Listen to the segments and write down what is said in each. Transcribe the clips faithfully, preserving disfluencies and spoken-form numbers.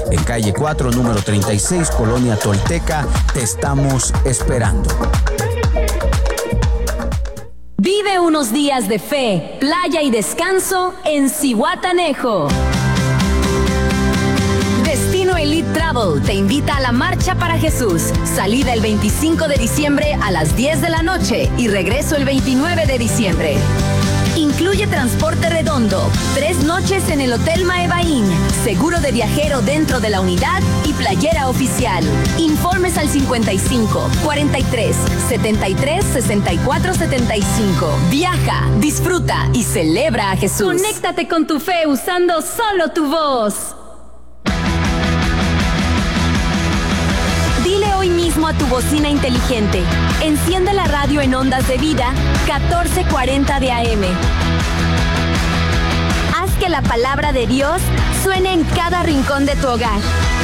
en calle cuatro, número treinta y seis, Colonia Tolteca. Te estamos esperando. Vive unos días de fe, playa y descanso en Zihuatanejo. Destino Elite Travel te invita a la Marcha para Jesús. Salida el veinticinco de diciembre a las diez de la noche y regreso el veintinueve de diciembre. Incluye transporte redondo, tres noches en el Hotel Maebaín, seguro de viajero dentro de la unidad y playera oficial. Informes al cincuenta y cinco, cuarenta y tres, setenta y tres, sesenta y cuatro, setenta y cinco. Viaja, disfruta y celebra a Jesús. Conéctate con tu fe usando solo tu voz. Dile hoy mismo a tu bocina inteligente: enciende la radio en Ondas de Vida catorce cuarenta de A M. Haz que la palabra de Dios suene en cada rincón de tu hogar.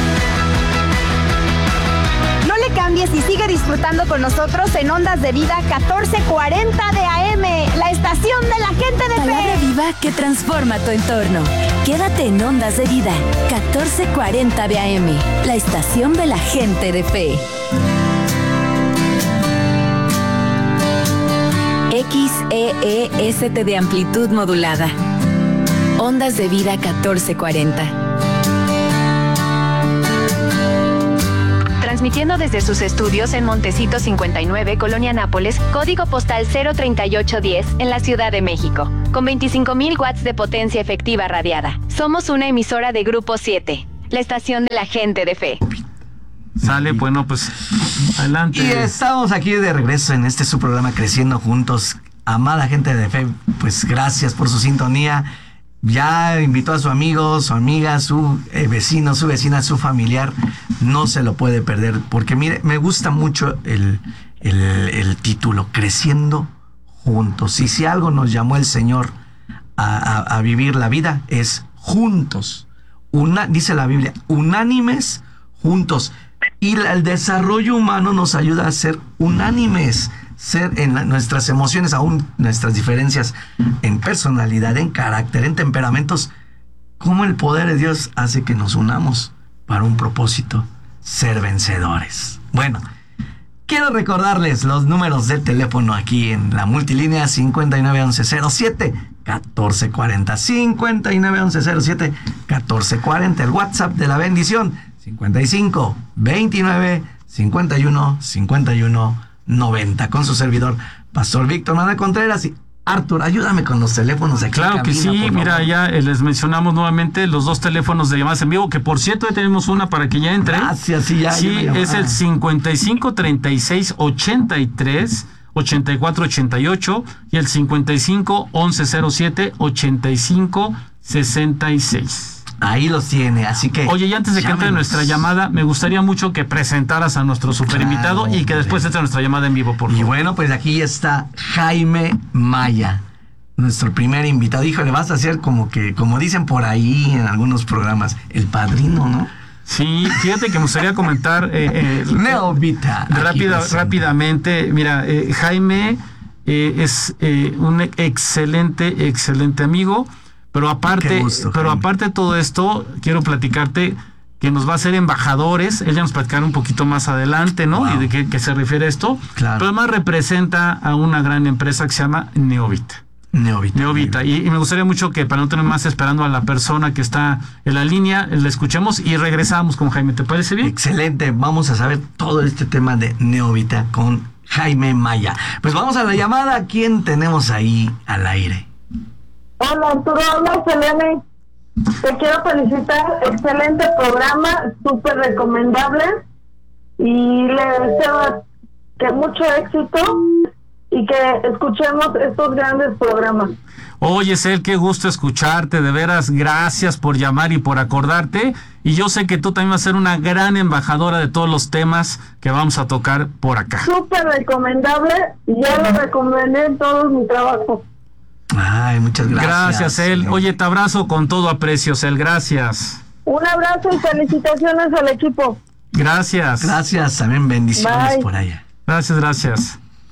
No le cambies y sigue disfrutando con nosotros en Ondas de Vida catorce cuarenta de A M, la estación de la gente de fe. Palabra viva que transforma tu entorno. Quédate en Ondas de Vida catorce cuarenta de A M, la estación de la gente de fe. X E E S T de amplitud modulada. Ondas de Vida catorce cuarenta. Transmitiendo desde sus estudios en Montecito cincuenta y nueve, Colonia Nápoles, código postal cero treinta y ocho diez, en la Ciudad de México, con veinticinco mil watts de potencia efectiva radiada. Somos una emisora de Grupo siete, la estación de la gente de fe. Sale, bueno, pues adelante. Y estamos aquí de regreso en este su programa Creciendo Juntos. Amada gente de fe, pues gracias por su sintonía. Ya invitó a su amigo, su amiga, su eh, vecino, su vecina, su familiar. No se lo puede perder, porque mire, me gusta mucho el, el, el título, Creciendo Juntos. Y si algo nos llamó el Señor a, a, a vivir la vida, es juntos. Una, dice la Biblia, unánimes, juntos. Y la, el desarrollo humano nos ayuda a ser unánimes, ser en la, nuestras emociones, aún nuestras diferencias en personalidad, en carácter, en temperamentos, cómo el poder de Dios hace que nos unamos para un propósito, ser vencedores. Bueno, quiero recordarles los números de teléfono aquí en la multilínea cincuenta y nueve once cero siete catorce cuarenta, cincuenta y nueve once cero siete catorce cuarenta, el WhatsApp de la bendición cincuenta y cinco, veintinueve, cincuenta y uno, cincuenta y uno, noventa, con su servidor, Pastor Víctor Manuel Contreras. Y Arthur, ayúdame con los teléfonos de aquí. Claro en que cabina, sí, mira, ya eh, les mencionamos nuevamente los dos teléfonos de llamadas en vivo, que por cierto ya tenemos una para que ya entren. Gracias, sí, ya. Sí, ya es el cincuenta y cinco, treinta y seis, ochenta y tres, ochenta y cuatro, ochenta y ocho y el cincuenta y cinco, once cero siete, ochenta y cinco, sesenta y seis. Ahí los tiene, así que... Oye, y antes de que entre nuestra llamada, me gustaría mucho que presentaras a nuestro super invitado claro, y que después entre nuestra llamada en vivo, por favor. Y bueno, pues aquí está Jaime Maya, nuestro primer invitado. Híjole, vas a ser como que, como dicen por ahí en algunos programas, el padrino, ¿no? Sí, fíjate que me gustaría comentar... Eh, eh, Neovita. Rápida, rápidamente, mira, eh, Jaime eh, es eh, un excelente, excelente amigo. Pero aparte, gusto, pero aparte de todo esto, quiero platicarte que nos va a hacer embajadores. Él ya nos platicará un poquito más adelante, ¿no? Wow. Y de qué, qué se refiere esto. Claro. Pero además representa a una gran empresa que se llama Neovita. Neovita. Neovita. Y, y me gustaría mucho que, para no tener más esperando a la persona que está en la línea, la escuchemos y regresamos con Jaime. ¿Te parece bien? Excelente. Vamos a saber todo este tema de Neovita con Jaime Maya. Pues vamos a la llamada. ¿Quién tenemos ahí al aire? Hola Arturo, hola Selene. Te quiero felicitar, excelente programa, súper recomendable y le deseo que mucho éxito y que escuchemos estos grandes programas. Oye, Cel, qué gusto escucharte, de veras, gracias por llamar y por acordarte, y yo sé que tú también vas a ser una gran embajadora de todos los temas que vamos a tocar por acá. Súper recomendable, ya lo recomendé en todo mi trabajo. Ay, muchas gracias. Gracias, Cel. Oye, te abrazo con todo aprecio, Cel. Gracias. Un abrazo y felicitaciones al equipo. Gracias. Gracias, también bendiciones Bye. por allá. Gracias, gracias.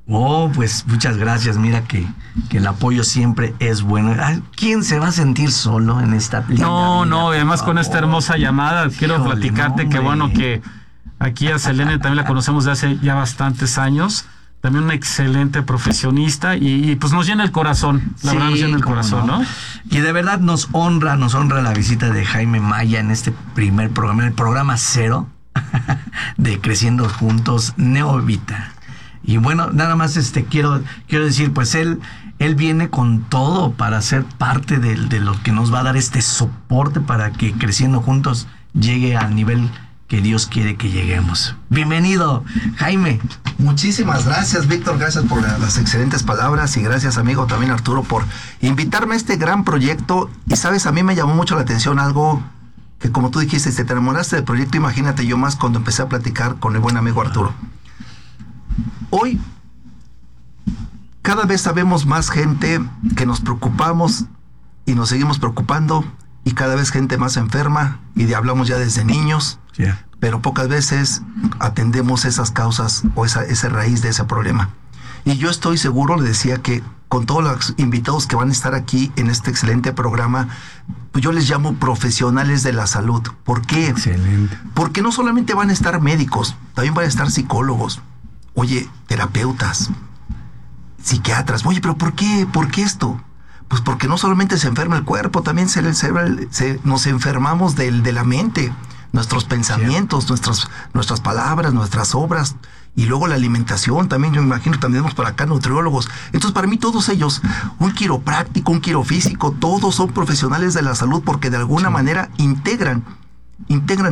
Oh, pues muchas gracias. Mira que, que el apoyo siempre es bueno. ¿Quién se va a sentir solo en esta linda No, vida, no, además con esta hermosa llamada, quiero Híjole, platicarte no, que hombre. bueno que aquí a Selene también la conocemos de hace ya bastantes años. También una excelente profesionista y, y pues nos llena el corazón, la Sí, verdad nos llena el cómo corazón, ¿no? Y de verdad nos honra, nos honra la visita de Jaime Maya en este primer programa, el programa cero de Creciendo Juntos, Neovita. Y bueno, nada más este quiero, quiero decir, pues él, él viene con todo para ser parte de, de lo que nos va a dar este soporte para que Creciendo Juntos llegue al nivel que Dios quiere que lleguemos. Bienvenido, Jaime. Muchísimas gracias, Víctor, gracias por la, las excelentes palabras y gracias, amigo, también Arturo, por invitarme a este gran proyecto. Y sabes, a mí me llamó mucho la atención algo que, como tú dijiste, te enamoraste del proyecto, imagínate yo más cuando empecé a platicar con el buen amigo Arturo. Hoy, cada vez sabemos más gente que nos preocupamos y nos seguimos preocupando, y cada vez gente más enferma, y de, hablamos ya desde niños, Yeah. pero pocas veces atendemos esas causas o esa, esa raíz de ese problema. Y yo estoy seguro, le decía, que con todos los invitados que van a estar aquí en este excelente programa, pues yo les llamo profesionales de la salud. ¿Por qué? Excelente. Porque no solamente van a estar médicos, también van a estar psicólogos, oye, terapeutas, psiquiatras. Oye, pero ¿por qué? ¿Por qué esto? Pues porque no solamente se enferma el cuerpo, también se, se, se, nos enfermamos del, de la mente, nuestros pensamientos, sí. nuestras, nuestras palabras, nuestras obras, y luego la alimentación también. Yo me imagino, también tenemos por acá nutriólogos. Entonces, para mí todos ellos, un quiropráctico, un quirofísico, todos son profesionales de la salud porque de alguna sí. manera integran, integran